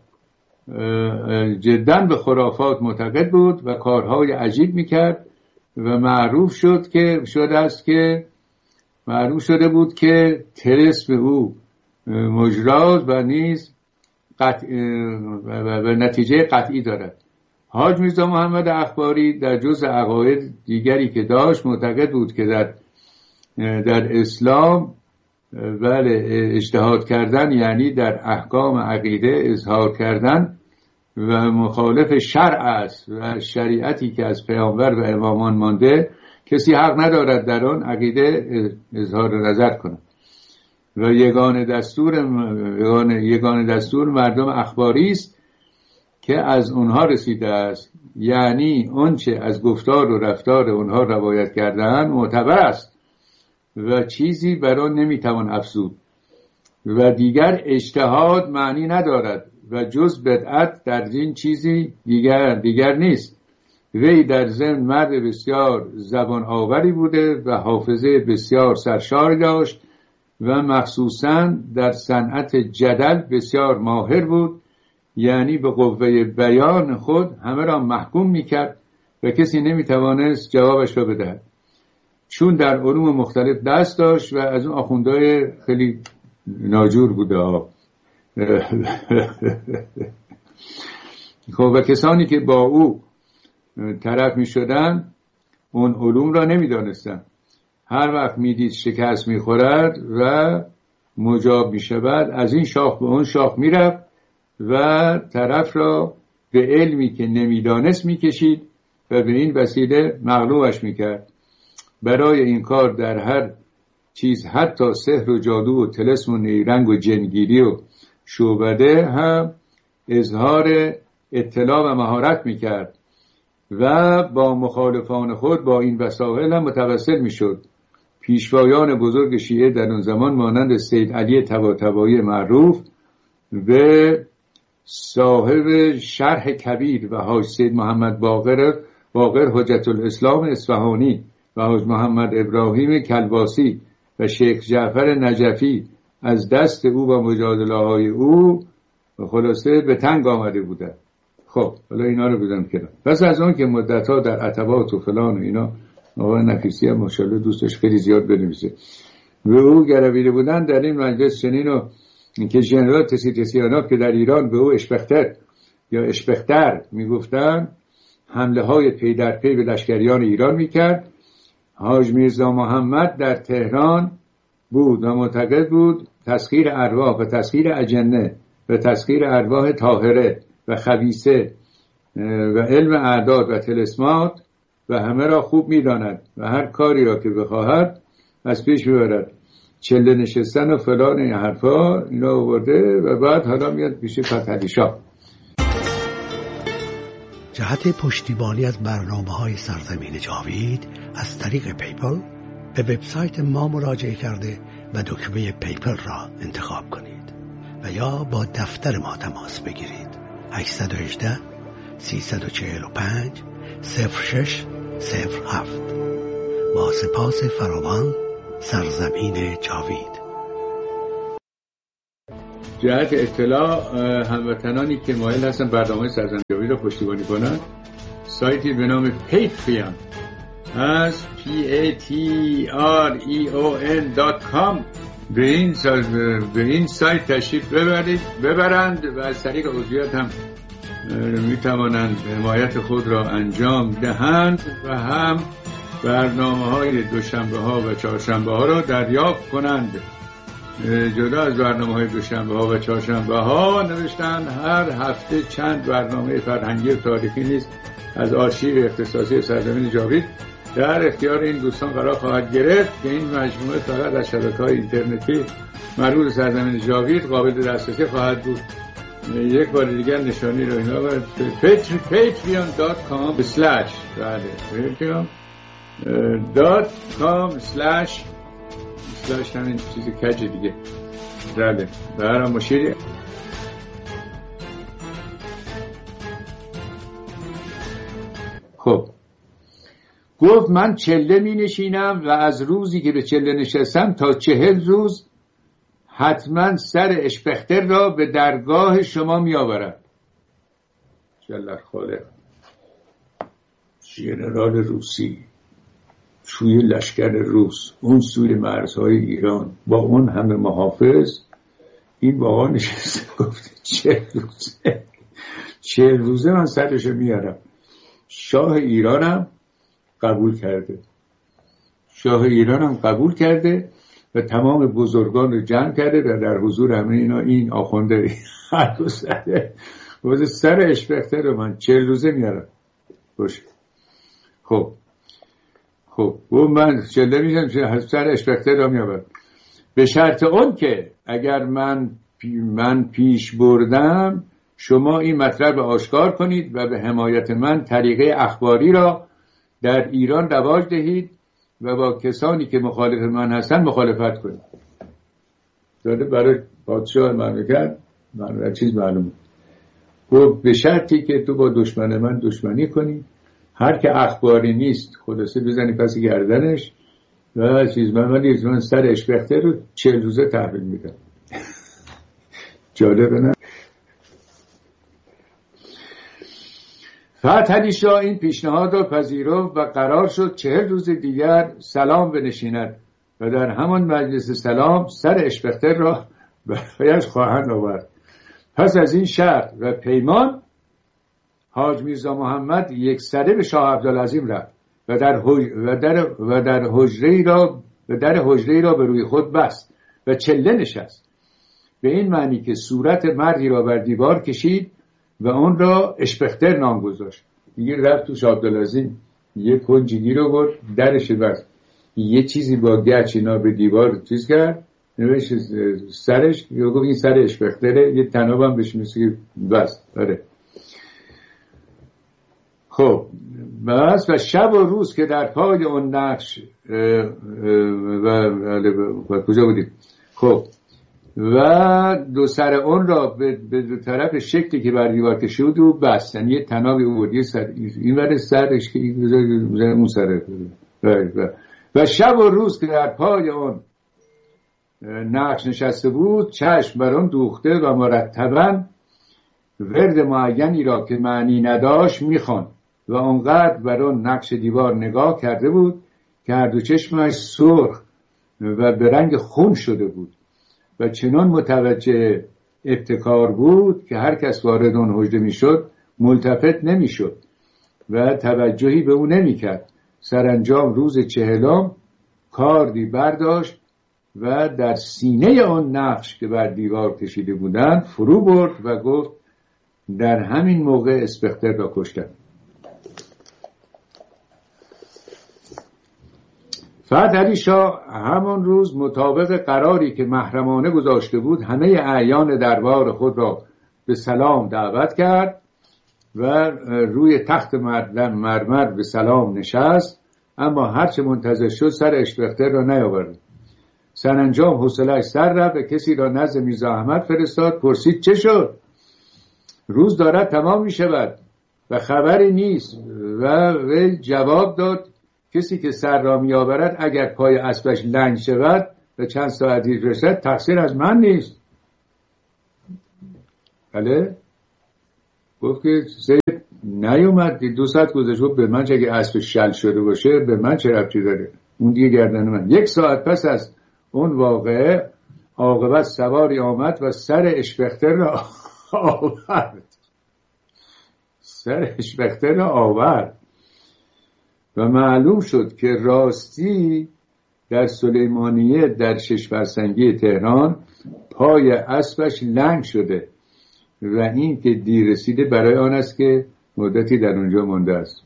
جداً به خرافات معتقد بود و کارهای عجیب میکرد و معروف شد که شده است که معروف شده بود که طلسم او مجراز و نیز قطع و نتیجه قطعی دارد. حاج میرزا محمد اخباری در جزء عقاید دیگری که داشت معتقد بود که در در اسلام بله اجتهاد کردن یعنی در احکام عقیده اظهار کردن و مخالف شرع است و شریعتی که از پیامبر و امامان مانده کسی حق ندارد در آن عقیده اظهار نظر کند و یگانه دستور یگانه, یگانه دستور مردم اخباری است که از اونها رسیده است، یعنی آنچه از گفتار و رفتار اونها روایت کردن معتبر است و چیزی بر آن نمیتوان افزود و دیگر اجتهاد معنی ندارد و جز بدعت در این چیزی دیگر دیگر نیست. وی در ضمن مرد بسیار زبان آوری بوده و حافظه بسیار سرشار داشت و مخصوصاً در صنعت جدل بسیار ماهر بود، یعنی به قوه بیان خود همه را محکوم میکرد و کسی نمیتوانست جوابش را بدهد، چون در علوم مختلف دست داشت و از اون آخوندهای خیلی ناجور بوده ها. خب و کسانی که با او طرف می شدن اون علوم را نمی دانستن. هر وقت می دید شکست می خورد و مجاب می شود از این شاخ به اون شاخ می رفت و طرف را به علمی که نمی دانست می کشید و به این وسیله مغلوبش می کرد. برای این کار در هر چیز حتی سحر و جادو و طلسم و نیرنگ و جنگیری و شعبده هم اظهار اطلاع و مهارت می کرد و با مخالفان خود با این وسایل هم متوسل می شد. پیشوایان بزرگ شیعه در اون زمان مانند سید علی طباطبایی معروف به صاحب شرح کبیر و حاج سید محمد باقر باقر حجت الاسلام اصفهانی و حاج محمد ابراهیم کلباسی و شیخ جعفر نجفی از دست او و مجادله های او خلاصه به تنگ آمده بودند. خب حالا اینا رو بودم کنم. پس از اون که مدت ها در عتبات و فلان و اینا آقای نفیسی هم ماشاءالله دوستش خیلی زیاد بنویسه به او گرویده بودن در این مجلس چنین و که ژنرال تسیتسیاناف که در ایران به او اشپختر یا اشپختر میگفتن حمله های پی در پی به لشکریان ایران میکرد. حاج میرزا محمد در تهران بود و معتقد بود تسخیر ارواح و تسخیر اجنه و تسخیر ارواح طاهره و خبیثه و علم اعداد و طلسمات و همه را خوب میداند و هر کاری را که بخواهد از پیش میبرد. چله نشستن و فلان این حرفا اینا آورده و بعد حالا میاد پیش فتحعلی شاه. جهت پشتیبانی از برنامه‌های سرزمین جاوید از طریق پیپل به وبسایت ما مراجعه کرده و دکمه پیپل را انتخاب کنید و یا با دفتر ما تماس بگیرید. هشت یک هشت سه چهار پنج صفر شش صفر هفت. با سپاس فراوان، سرزمین جاوید. جهت اطلاع هموطنانی که مایل هستن برنامه سرزمین جاوید را پشتیبانی کنند، سایتی به نام پیتریون از پی ای تی آر ای او ان دات کام به این به این سایت تشریف ببرید ببرند و از طریق عضویت هم می توانند حمایت خود را انجام دهند و هم برنامه های دوشنبه ها و چهارشنبه ها را دریافت کنند. جدا از برنامه های دوشنبه ها و چهارشنبه ها نوشتن هر هفته چند برنامه فرهنگی و تاریخی نیز از آرشیو اختصاصی سرزمین جاوید در اختیار این دوستان قرار خواهد گرفت که این مجموعه فقط از شبکه‌های اینترنتی مربوط به سرزمین جاوید قابل دسترسی خواهد بود. یک بار دیگر نشانی رو اینا باید پیتریون دات کام اسلش بله پیتریون دات کام اسلش اسلش همین چیزی کج دیگه بله برام مشیری. خب گفت من چله می نشینم و از روزی که به چله نشستم تا چهل روز حتما سر اشپختر را به درگاه شما می آورم. جلال خالق ژنرال روسی توی لشکر روس اون سوی مرزهای ایران با اون همه محافظ این باقا نشسته گفته چهل روزه چهل روزه من سرشو میارم. شاه ایرانم قبول کرده شاه ایرانم قبول کرده و تمام بزرگان رو جمع کرده و در حضور همه اینا این آخونده حرف زده واسه سر اشپختر رو من چهل روزه میارم باشه. خب خب و من چله میشم سر اشپختر رو میارم به شرط اون که اگر من من پیش بردم شما این مطلب آشکار کنید و به حمایت من طریقه اخباری را در ایران رواج دهید و با کسانی که مخالف من هستن مخالفت کنید. داده برای پادشاه مملکت من چیز معلومه گفت به شرطی که تو با دشمن من دشمنی کنی، هر که اخباری نیست خلاصه بزنی پس گردنش و چیز من ولی من سر اشپختر رو چهل روزه تحویل میدم. جالبه نه؟ فتحعلی شاه این پیشنهاد را پذیرفت و قرار شد چهل روز دیگر سلام بنشیند و در همان مجلس سلام سر اشپختر را برایش خواهند آورد. پس از این شرط و پیمان حاج میرزا محمد یک سره به شاه عبدالعظیم رفت و در حج... و در و در حجره را و در حجره را به روی خود بست و چله نشست به این معنی که صورت مردی را بر دیوار کشید و اون را اشپختر نام گذاشت. دیگه رفت تو شاه عبدالعظیم یه کنجگی رو برد درش بست یه چیزی با گچ اینا به دیوار چیز کرد نوشت سرش یا گفت این سر اشپختره یه تنابم بهش مثل بست. آره خب بس و شب و روز که در پای اون نقش و, و کجا بودید خب و دو سر اون را به, به دو طرف شکلی که بر دیوار کشیده بود و بست یعنی یه تنابی بود یه سر این ور سرش که اون سر و شب و روز که در پای اون نقش نشسته بود چشم بر اون دوخته و مرتباً ورد معینی را که معنی نداشت میخوان و اونقدر بر اون نقش دیوار نگاه کرده بود که هر دو چشمش سرخ و به رنگ خون شده بود و چنان متوجه ابتکار بود که هر کس وارد اون حجره میشد ملتفت نمیشد و توجهی به او نمیکرد. سرانجام روز چهلم کاردی برداشت و در سینه آن نقش که بر دیوار کشیده بودند فرو برد و گفت در همین موقع اشپختر را کشتم. فتحعلی شاه همان روز مطابق قراری که محرمانه گذاشته بود همه اعیان دربار خود را به سلام دعوت کرد و روی تخت مرمر به سلام نشست، اما هرچه منتظر شد سر اشپختر را نیاورد. سرانجام حوصله‌اش سر رفت و کسی را نزد میرزا احمد فرستاد. پرسید چه شد؟ روز دارد تمام می شود و خبری نیست و وی جواب داد کسی که سر را می آورد اگر پای اسبش لنگ شود و چند ساعتی رسد تقصیر از من نیست. بله گفت که زید نیومد، دو ساعت گذشت، گفت به من چه اگه اسب شل شده باشه به من چه ربطی داره، اون دیگه گردن من. یک ساعت پس از اون واقعه عاقبت سواری آمد و سر اشپختر را آورد، سر اشپختر را آورد و معلوم شد که راستی در سلیمانیه در شش فرسنگی تهران پای اسبش لنگ شده و این که دیر رسیده برای آن است که مدتی در اونجا مانده است.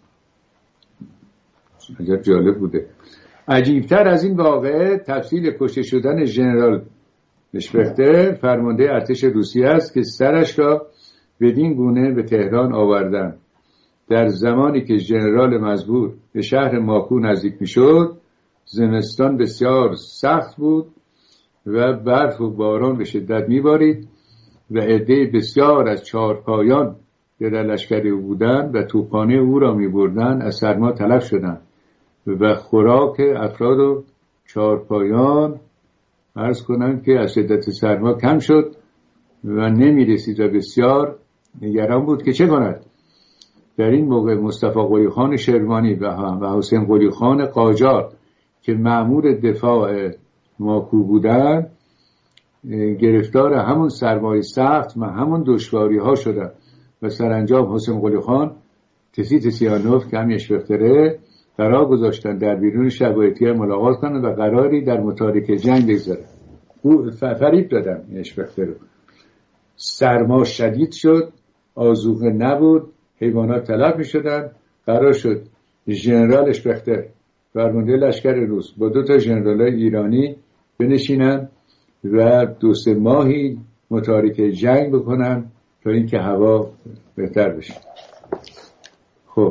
عجب جالب بوده. عجیبتر از این واقعه تفصیل کشته شدن ژنرال اشپختر فرمانده ارتش روسیه است که سرش را بدین گونه به تهران آوردن. در زمانی که ژنرال مزبور به شهر ماکو نزدیک میشد زمستان بسیار سخت بود و برف و باران به شدت میبارید و عده بسیار از چهارپایان که در لشکر او بودند و توپخانه او را میبردند از سرما تلف شدند و خوراک افراد و چهارپایان عرض کنم که از شدت سرما کم شد و نمیرسید و بسیار نگران بود که چه کند. در این موقع مصطفی قلی خان شروانی و حسین قلی خان قاجار که مأمور دفاع ماکو بودند گرفتار همون سرمای سخت و همون دشواری ها شدند و سرانجام حسین قلی خان تسی تسیانوف که همی اشپختره قرار گذاشتن در بیرون شبایتی ملاقات کنند و قراری در متارکه جنگ بگذارن. او فریب دادن اشپختره. سرما شدید شد، آذوقه نبود، حیوانات تلف می شدن. قرار شد ژنرال اشپختر فرمانده لشکر روس با دو تا ژنرال ایرانی بنشینن و دو سه ماهی متارکه جنگ بکنن تا اینکه هوا بهتر بشه. خب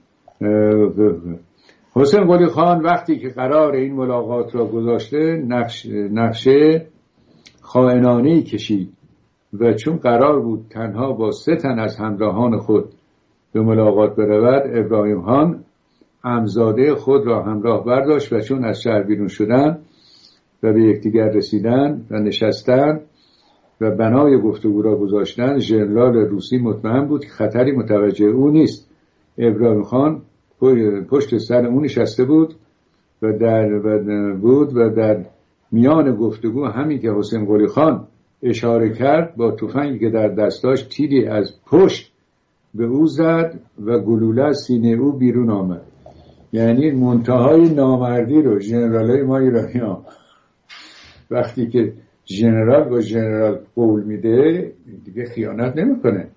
حسین قلی خان وقتی که قرار این ملاقات را گذاشته نقش نقشه خائنانه‌ای کشید و چون قرار بود تنها با سه تن از همراهان خود به ملاقات برود ابراهیم خان عمزاده خود را همراه برداشت و چون از شهر بیرون شدن و به یکدیگر رسیدن و نشستن و بنای گفتگو را گذاشتن ژنرال روسی مطمئن بود که خطری متوجه او نیست. ابراهیم خان پشت سر اون نشسته بود و در و بود و در میان گفتگو همین که حسین قلی خان اشاره کرد با تفنگی که در دست داشت تیری از پشت به او زد و گلوله از سینه او بیرون آمد. یعنی منتهای نامردی رو ژنرالای ما ایرانی‌ها وقتی که ژنرال با ژنرال قول میده دیگه خیانت نمیکنه.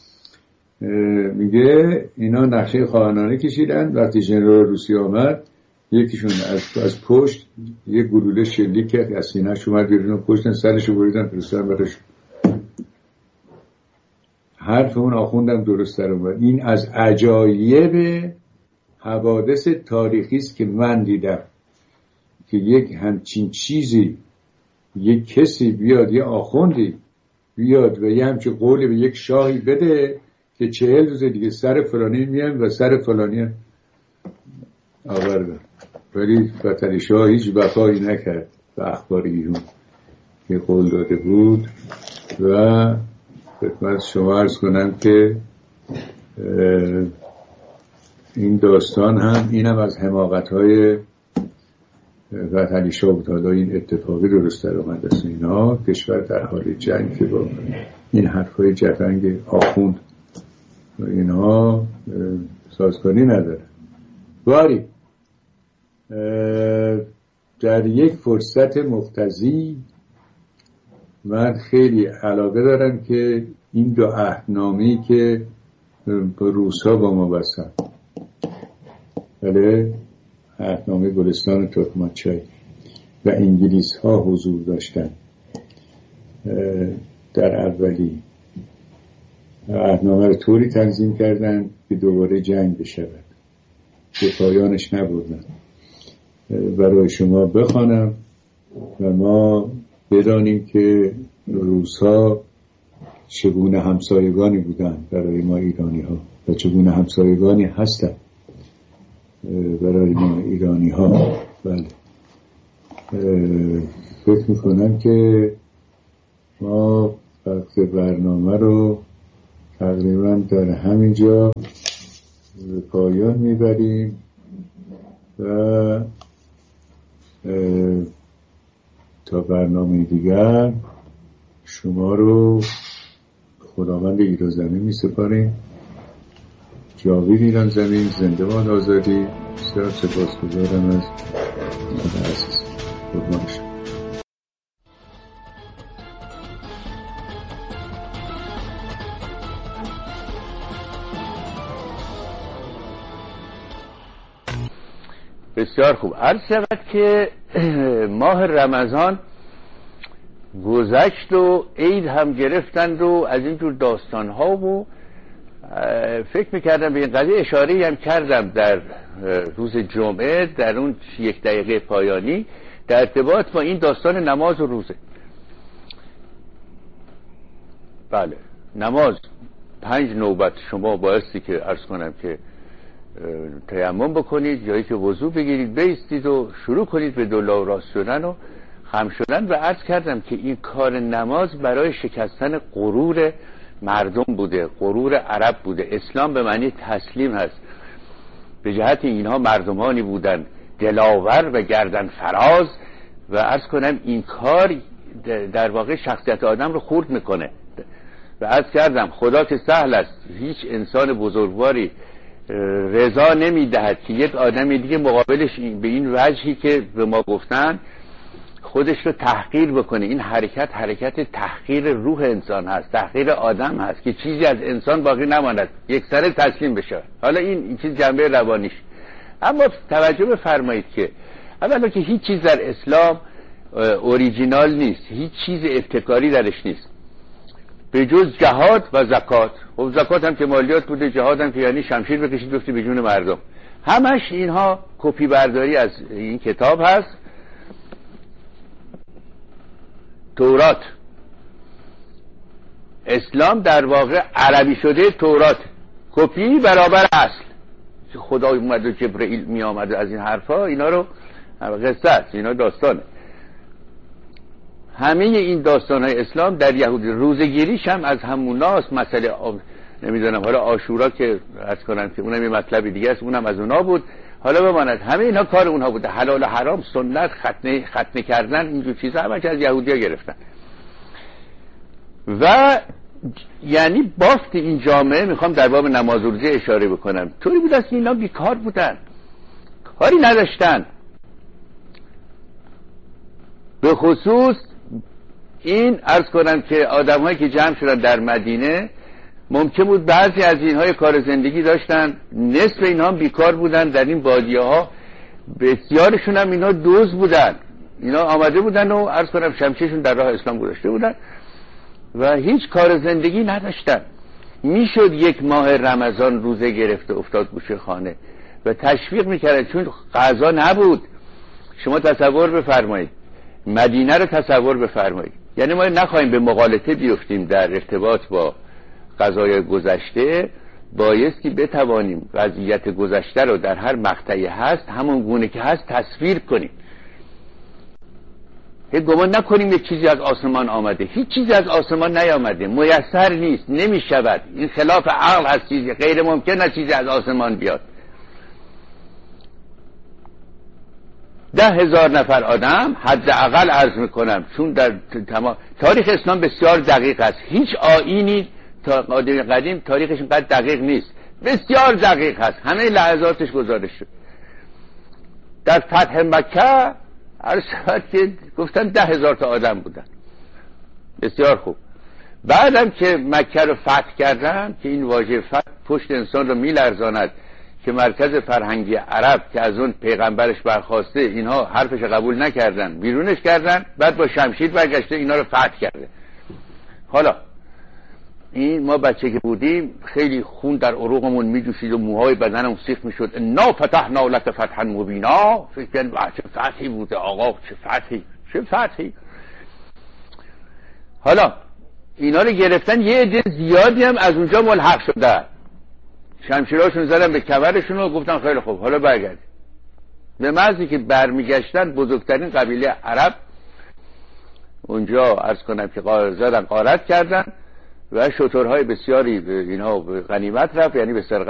میگه اینا نقشه خائنانه کشیدن. وقتی ژنرال روسی آمد یکیشون از از پشت یک گلوله شلیک کرد از سینه‌اش اومد بیرون، پشتن سرشو بریدن فرستادن براش. حرف اون آخوندم درست در اومد. این از عجایب حوادث تاریخی است که من دیدم که یک همچین چیزی یک کسی بیاد، یه آخوندی بیاد و یه همچین قولی به یک شاهی بده که چهل روز دیگه سر فلانی میان و سر فلانی آورده. ولی فتحعلی شاه هیچ وفایی نکرد به اخبار ایران که قول داده بود و خدمت شما عرض کنم که این داستان هم اینم از حماقت‌های فتحعلی شاه بود. حالا این اتفاقی درست در آمد است. اینا کشور در حال جنگ که با این حرفای جفنگ آخوند و اینها سازگاری نداره. باری در یک فرصت مقتضی من خیلی علاقه دارم که این دو عهدنامه‌ای که با روس‌ها با ما بستن، بله عهدنامه گلستان ترکمانچای و انگلیس ها حضور داشتن در اولی، عهدنامه رو طوری تنظیم کردن که دوباره جنگ بشود، به پایانش نبردن. برای شما بخوانم و ما بدانیم که روس‌ها چگونه همسایگانی بودن برای ما ایرانی ها و چگونه همسایگانی هستن برای ما ایرانی ها. بله فکر میکنم که ما وقت برنامه رو تقریبا در همینجا به پایان میبریم و تا برنامه دیگر شما رو خداوند ایران زمین می سپاریم. جاوید ایران زمین، زنده باد آزادی. بسیار سپاسگزارم از خدا عزیز. قربان شما. بسیار خوب. عرض شود که ماه رمضان گذشت و عید هم گرفتند و از اینجور داستان ها و فکر میکردم به این قضیه اشاره هم کردم در روز جمعه در اون یک دقیقه پایانی در ارتباط با این داستان نماز و روزه. بله، نماز پنج نوبت شما بایستی که عرض کنم که تیمم بکنید، جایی که وضو بگیرید، بیستید و شروع کنید به دولا و راست شدن و خم شدن. و عرض کردم که این کار نماز برای شکستن غرور مردم بوده، غرور عرب بوده. اسلام به معنی تسلیم هست. به جهت اینها مردمانی بودن دلاور و گردن فراز و عرض کنم این کار در واقع شخصیت آدم رو خورد میکنه. و عرض کردم خدا که سهل است، هیچ انسان بزرگواری رضا نمیدهد که یک آدم دیگه مقابلش به این وجهی که به ما گفتن خودش رو تحقیر بکنه. این حرکت حرکت تحقیر روح انسان هست، تحقیر آدم هست که چیزی از انسان باقی نماند، یک سره تسلیم بشه. حالا این این چیز جنبه روانیش. اما توجه بفرمایید که اولا که هیچ چیز در اسلام اوریجینال نیست، هیچ چیز ابتکاری درش نیست به جز جهاد و زکات. خب زکات هم که مالیات بوده، جهاد هم که یعنی شمشیر بکشید بفتی به جون مردم. همش اینها کپی برداری از این کتاب هست. تورات، اسلام در واقع عربی شده تورات، کپی برابر اصل. که خدا اومد و جبرئیل می آمد از این حرفا، اینا رو قصه است، اینا داستانه. همه این داستان‌های اسلام در یهودی. روزگیریش هم از هموناست. مسئله آب... نمیدونم حالا عاشورا که عرض کنم که اونم یه مطلبی دیگه است، اونم از اونا بود. حالا بماند همه اینا کار اونها بوده. حلال و حرام، سنت، ختنه ختنه کردن، اینجور چیزا همش از یهودی‌ها گرفتن. و یعنی بافت این جامعه، میخوام در باب نماز و روزه اشاره بکنم، طوری بود است که اینا بیکار بودن، کاری نداشتن. به خصوص این عرض کنم که آدم‌هایی که جمع شدن در مدینه، ممکن بود بعضی از اینها کار زندگی داشتن، نصف اینها بیکار بودن در این بادیه ها. بسیارشون هم اینا دوز بودن، اینا آمده بودن و عرض کنم شمشیرشون در راه اسلام گذاشته بودن و هیچ کار زندگی نداشتن. میشد یک ماه رمضان روزه گرفته افتاد گوشه خانه و تشویق میکردن، چون غذا نبود. شما تصور بفرمایید، مدینه رو تصور بفرمایید. یعنی ما نخواهیم به مغالطه بیفتیم در ارتباط با قضای گذشته، بایستی بتوانیم وضعیت گذشته رو در هر مقطعی هست همون گونه که هست تصویر کنیم. هیچ گمان نکنیم یک چیزی از آسمان آمده. هیچ چیزی از آسمان نیامده، میسر نیست، نمیشود. این خلاف عقل هست، چیزی غیر ممکن است چیزی از آسمان بیاد. ده هزار نفر آدم حداقل عرض میکنم، چون در تمام تاریخ اسلام بسیار دقیق است. هیچ آیینی تا قدیم قدیم تاریخش اینقدر دقیق نیست، بسیار دقیق است، همه لحظاتش گزارش شد. در فتح مکه عرض شد که گفتن ده هزار تا آدم بودن. بسیار خوب. بعدم که مکه رو فتح کردن، که این واژه فتح پشت انسان رو میلرزاند که مرکز فرهنگی عرب که از اون پیغمبرش برخواسته، اینها حرفش قبول نکردن، بیرونش کردن، بعد با شمشیر برگشته اینا رو فتح کرده. حالا این ما بچه که بودیم خیلی خون در عروقمون میجوشید و موهای بدنمون سیخ میشد. انا فتحنا لک فتحا مبینا. فکر کنید چه فتحی بوده آقا، چه فتحی، چه فتحی. حالا اینا رو گرفتن، یه عده زیادی هم از اونجا ملحق شدن، شمشیراشون زدن به کمرشون و گفتن خیلی خوب حالا برگرد. به محضی که برمیگشتن، بزرگترین قبیله عرب اونجا عرض کنم که زدن غارت کردن و شترهای بسیاری اینها غنیمت رفت، یعنی به سرقت